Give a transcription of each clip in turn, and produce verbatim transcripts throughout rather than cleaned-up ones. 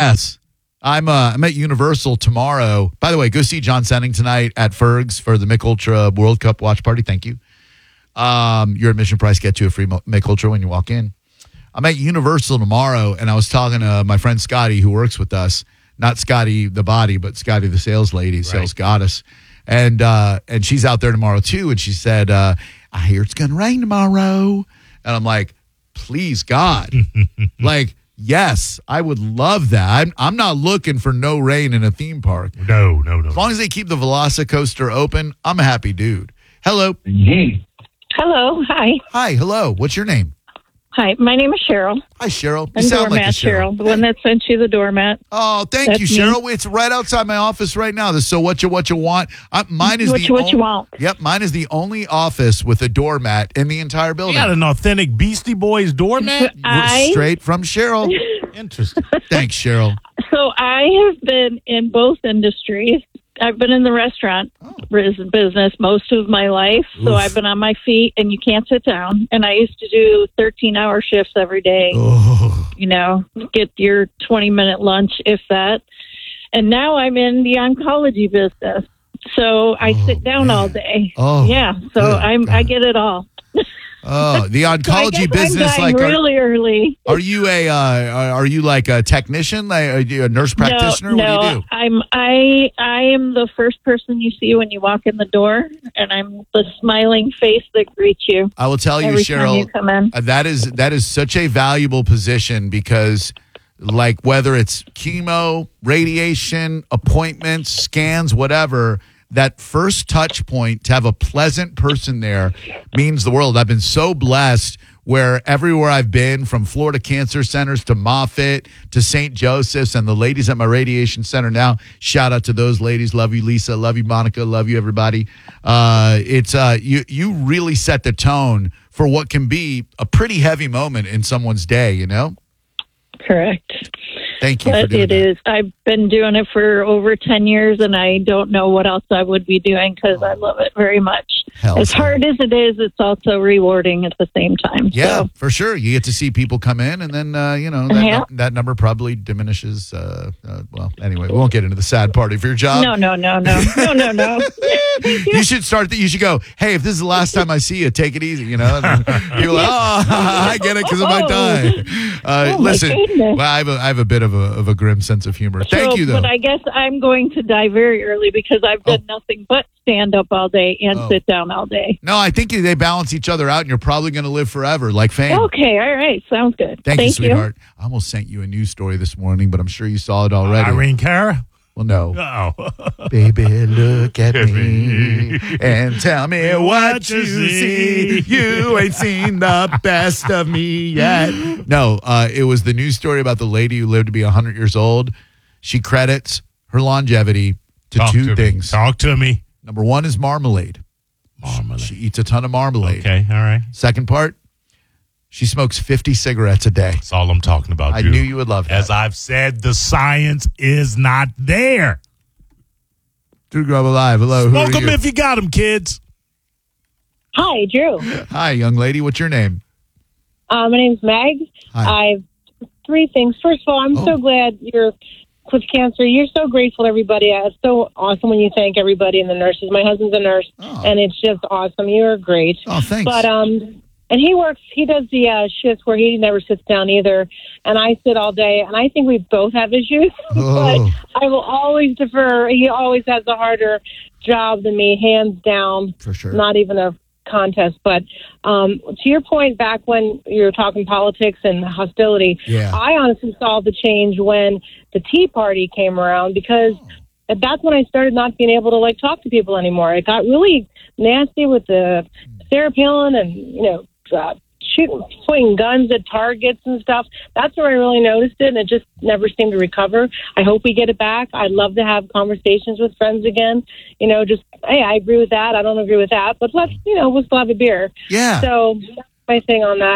Yes. I'm uh, I'm at Universal tomorrow. By the way, go see John Senning tonight at Ferg's for the Mick Ultra World Cup watch party. Thank you. Um, your admission price gets you a free Mick Ultra when you walk in. I'm at Universal tomorrow, and I was talking to my friend Scotty, who works with us. Not Scotty the body, but Scotty the sales lady, sales right. goddess. And uh, and she's out there tomorrow, too. And she said, uh, I hear it's going to rain tomorrow. And I'm like, please, God. Like, yes, I would love that. I'm, I'm not looking for no rain in a theme park. No, no, no. As long as they keep the Velocicoaster open, I'm a happy dude. Hello. Hello. Hi. Hi. Hello. What's your name? Hi. My name is Cheryl. Hi, Cheryl. You I'm sound doormat like a Cheryl. Cheryl, the one that sent you the doormat. Oh, thank That's you, Cheryl. Me. It's right outside my office right now. So what you what you want? Uh, mine is what the you, what only, you want. Yep, mine is the only office with a doormat in the entire building. You got an authentic Beastie Boys doormat? I, Straight from Cheryl. Interesting. Thanks, Cheryl. So I have been in both industries. I've been in the restaurant oh. business most of my life, so Oof. I've been on my feet, and you can't sit down. And I used to do thirteen-hour shifts every day, oh. you know, get your twenty-minute lunch, if that. And now I'm in the oncology business, so I oh, sit down man. all day. Oh, yeah, so I'm God. I get it all. Oh, the oncology so business, I'm like are, really early. Are you a uh, are you like a technician, like are you a nurse practitioner? No, what no, do you do? I'm I I am the first person you see when you walk in the door, and I'm the smiling face that greets you. I will tell you, every Cheryl, time you come in. Uh, that is that is such a valuable position because, like, whether it's chemo, radiation, appointments, scans, whatever. That first touch point to have a pleasant person there means the world. I've been so blessed where everywhere I've been, from Florida Cancer Centers to Moffitt to Saint Joseph's, and the ladies at my radiation center now, shout out to those ladies. Love you, Lisa. Love you, Monica. Love you, everybody. Uh, it's uh, you, you really set the tone for what can be a pretty heavy moment in someone's day, you know? Correct. Thank you but for doing it that. is. I've been doing it for over ten years, and I don't know what else I would be doing because I love it very much. Hell as yeah. hard as it is, it's also rewarding at the same time. Yeah, so. for sure. You get to see people come in, and then, uh, you know, that, yeah. no, that number probably diminishes. Uh, uh, well, anyway, we won't get into the sad part of your job. No, no, no, no. No, no, no. You should start that. You should go, hey, if this is the last time I see you, take it easy, you know? And you're like, oh, I get it because of my time. Uh, oh, listen, my well, I have, a, I have a bit of a, of a grim sense of humor. Thank so, you, though. But I guess I'm going to die very early because I've done oh. nothing but stand up all day and oh. sit down all day. No, I think they balance each other out, and you're probably going to live forever, like fame. Okay, all right. Sounds good. Thank, Thank you, sweetheart. You. I almost sent you a news story this morning, but I'm sure you saw it already. Irene Cara? Well, no. Oh. Baby, look at me and tell me what you see. You ain't seen the best of me yet. No, uh, it was the news story about the lady who lived to be one hundred years old. She credits her longevity to Talk two to things. Me. Talk to me. Number one is marmalade. Marmalade. She, she eats a ton of marmalade. Okay, all right. Second part, she smokes fifty cigarettes a day. That's all I'm talking about, I dude. knew you would love that. As I've said, the science is not there. Dude, Grub Alive. Hello. Smoke them if you got them, kids. Hi, Drew. Hi, young lady. What's your name? Uh, my name's Meg. Hi. I've three things. First of all, I'm oh. so glad you're with cancer. You're so grateful to everybody. It's so awesome when you thank everybody and the nurses. My husband's a nurse, oh. and it's just awesome. You're great. Oh, thanks. But um, and he works. He does the uh, shifts where he never sits down either, and I sit all day. And I think we both have issues. Oh. But I will always defer. He always has a harder job than me, hands down. For sure. Not even a contest. But um, to your point, back when you were talking politics and hostility, yeah. I honestly saw the change when the Tea Party came around, because oh. that's when I started not being able to like talk to people anymore. It got really nasty with the Sarah Palin and, you know, uh, shooting, pointing guns at targets and stuff. That's where I really noticed it, and it just never seemed to recover. I hope we get it back. I'd love to have conversations with friends again. You know, just, hey, I agree with that. I don't agree with that, but let's, you know, we'll still have a beer. Yeah. So that's my thing on that.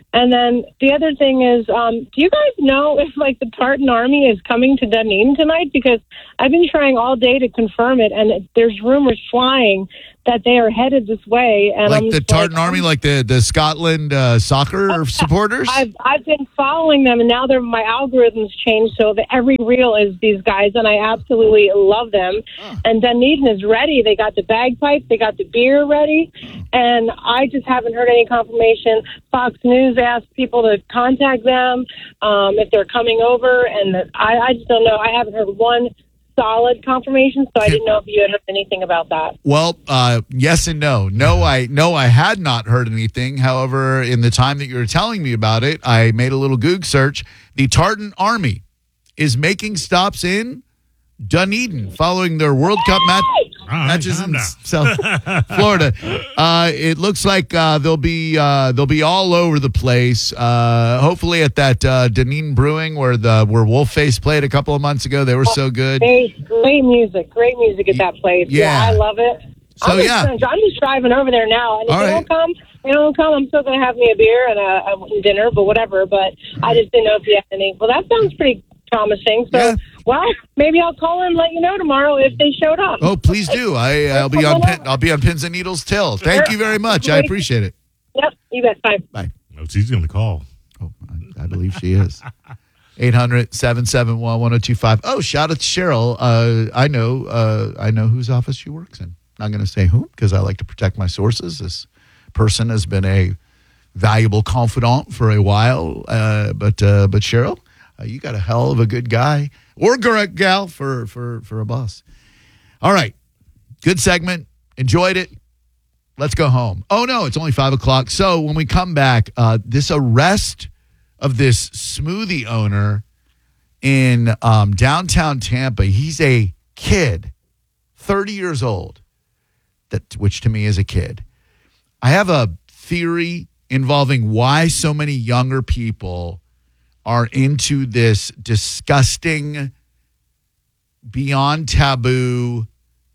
And then the other thing is, um, do you guys know if, like, the Tartan Army is coming to Dunedin tonight? Because I've been trying all day to confirm it, and there's rumors flying that they are headed this way. And like I'm the just Tartan like, Army, like the, the Scotland uh, soccer supporters? I've I've been following them, and now they're my algorithms changed so that every reel is these guys, and I absolutely love them. Huh. And Dunedin is ready. They got the bagpipes, they got the beer ready, and I just haven't heard any confirmation. Fox News asked people to contact them um, if they're coming over, and I, I just don't know. I haven't heard one solid confirmation, so I didn't know if you had heard anything about that. Well, uh, yes and no. No, I no, I had not heard anything. However, in the time that you were telling me about it, I made a little Goog search. The Tartan Army is making stops in Dunedin following their World Cup match. right, matches calm in down. South Florida. Uh, it looks like uh, they'll be uh, they'll be all over the place. Uh, hopefully, at that uh, Dunedin Brewing where the where Wolfface played a couple of months ago, they were so good. Great, great music, great music at that place. Yeah. Yeah, I love it. So, I'm just, yeah. I'm just driving over there now, and if All they right. don't come, they don't come. I'm still going to have me a beer and a, a dinner, but whatever. But I just didn't know if you had any. Well, that sounds pretty promising. So, Yeah. well, maybe I'll call in and let you know tomorrow if they showed up. Oh, please do. I I'll be on pin, I'll be on pins and needles till. Thank you very much. I appreciate it. Yep, you bet. Bye. Bye. No, she's going to call. Oh, I, I believe she is. eight hundred, seven seven one, one oh two five. Oh, shout out to Cheryl. Uh, I know uh, I know whose office she works in. Not going to say whom because I like to protect my sources. This person has been a valuable confidant for a while. Uh, but uh, but Cheryl, uh, you got a hell of a good guy or girl, gal for, for, for a boss. All right. Good segment. Enjoyed it. Let's go home. Oh, no, it's only five o'clock. So when we come back, uh, this arrest of this smoothie owner in um, downtown Tampa, he's a kid, thirty years old, that which to me is a kid. I have a theory involving why so many younger people are into this disgusting, beyond taboo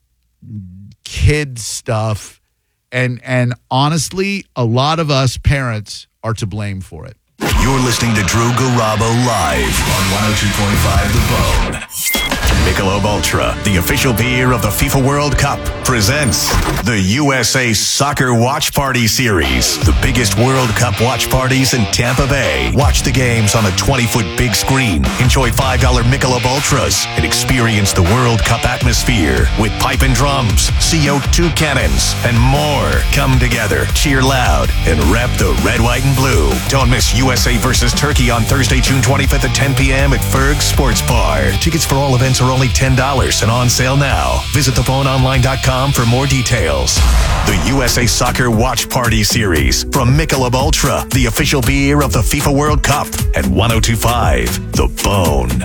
kid stuff. And and honestly, a lot of us parents are to blame for it. You're listening to Drew Garabo live on one oh two point five The Bone. Michelob Ultra, the official beer of the FIFA World Cup, presents the U S A Soccer Watch Party Series. The biggest World Cup watch parties in Tampa Bay. Watch the games on a twenty-foot big screen. Enjoy five dollar Michelob Ultras and experience the World Cup atmosphere with pipe and drums, C O two cannons, and more. Come together, cheer loud, and rep the red, white, and blue. Don't miss U S A versus Turkey on Thursday, June twenty-fifth at ten p.m. at Ferg's Sports Bar. Tickets for all events are only ten dollars and on sale now. Visit the phone online dot com for more details. The U S A Soccer Watch Party Series from Michelob Ultra, the official beer of the FIFA World Cup at one oh two point five The Bone.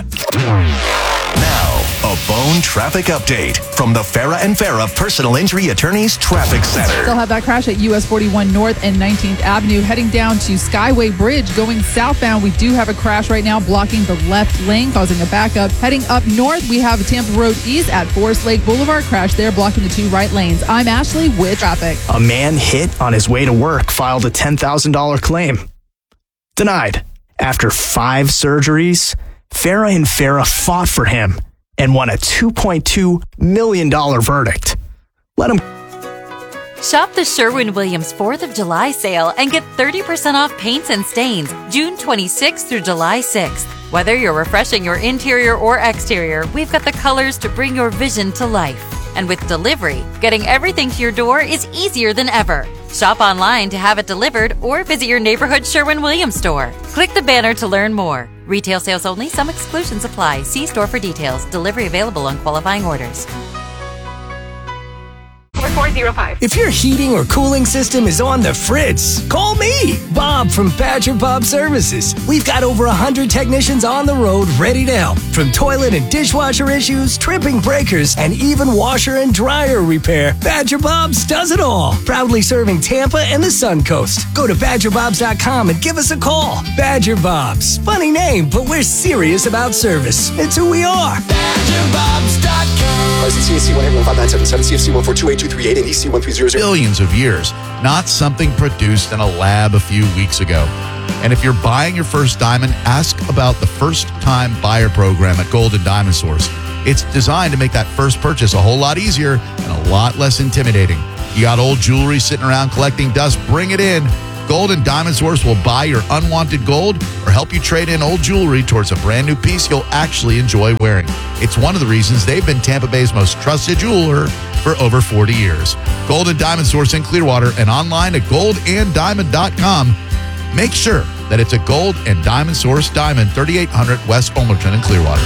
Now, a Bone traffic update from the Farah and Farah Personal Injury Attorneys Traffic Center. They'll have that crash at U S forty-one North and nineteenth Avenue. Heading down to Skyway Bridge going southbound, we do have a crash right now blocking the left lane, causing a backup. Heading up north, we have Tampa Road East at Forest Lake Boulevard. Crash there blocking the two right lanes. I'm Ashley with traffic. A man hit on his way to work filed a ten thousand dollars claim. Denied. After five surgeries, Farah and Farah fought for him and won a two point two million dollars verdict. Let him... Shop the Sherwin-Williams fourth of July sale and get thirty percent off paints and stains June twenty-sixth through July sixth. Whether you're refreshing your interior or exterior, we've got the colors to bring your vision to life. And with delivery, getting everything to your door is easier than ever. Shop online to have it delivered or visit your neighborhood Sherwin-Williams store. Click the banner to learn more. Retail sales only. Some exclusions apply. See store for details. Delivery available on qualifying orders. four four zero five. If your heating or cooling system is on the fritz, call me, Bob from Badger Bob Services. We've got over one hundred technicians on the road ready to help. From toilet and dishwasher issues, tripping breakers, and even washer and dryer repair, Badger Bob's does it all. Proudly serving Tampa and the Sun Coast. Go to badger bobs dot com and give us a call. Badger Bob's. Funny name, but we're serious about service. It's who we are. badger bobs dot com. License C S C one eight one five nine seven seven, C F C one four two eight two three eight. ninety-eight and E C one three zero zero. Billions of years, not something produced in a lab a few weeks ago. And if you're buying your first diamond, ask about the first-time buyer program at Gold and Diamond Source. It's designed to make that first purchase a whole lot easier and a lot less intimidating. You got old jewelry sitting around collecting dust, bring it in. Gold and Diamond Source will buy your unwanted gold or help you trade in old jewelry towards a brand new piece you'll actually enjoy wearing. It's one of the reasons they've been Tampa Bay's most trusted jeweler for over forty years. Gold and Diamond Source in Clearwater and online at gold and diamond dot com. Make sure that it's a Gold and Diamond Source diamond, thirty-eight hundred West Fulmerton in Clearwater.